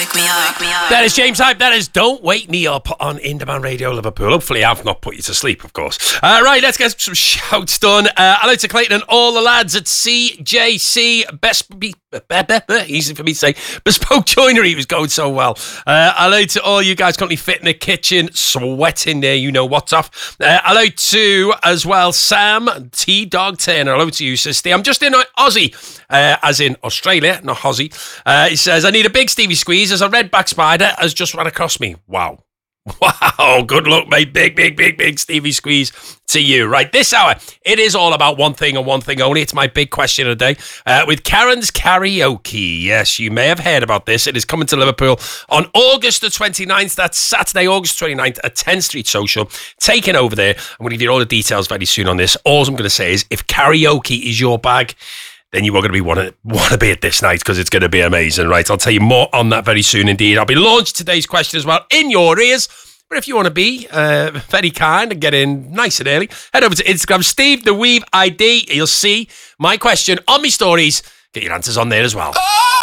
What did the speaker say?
That is James Hype. That is Don't Wake Me Up on In-Demand Radio Liverpool. Hopefully I've not put you to sleep, of course. Right, let's get some shouts done. Hello to Clayton and all the lads at CJC. Easy for me to say. Bespoke Joinery was going so well. Hello to all you guys currently fit in the kitchen, sweating there, you know what's off. Hello to, as well, Sam T-Dog Turner. Hello to you, sister. I'm just in Aussie, as in Australia, not Aussie. He says, I need a big Stevie squeeze as a redback spider has just run across me. Wow. Wow, good luck, mate. Big Stevie squeeze to you. Right, this hour, it is all about one thing and one thing only. It's my big question of the day with Karen's Karaoke. Yes, you may have heard about this. It is coming to Liverpool on August the 29th. That's Saturday, August 29th at 10 Street Social. Taking over there. I'm going to give you all the details very soon on this. All I'm going to say is if karaoke is your bag, then you are going to want to be at this night because it's going to be amazing, right? I'll tell you more on that very soon indeed. I'll be launching today's question as well in your ears. But if you want to be very kind and get in nice and early, head over to Instagram, Steve the Weave ID. You'll see my question on my stories. Get your answers on there as well.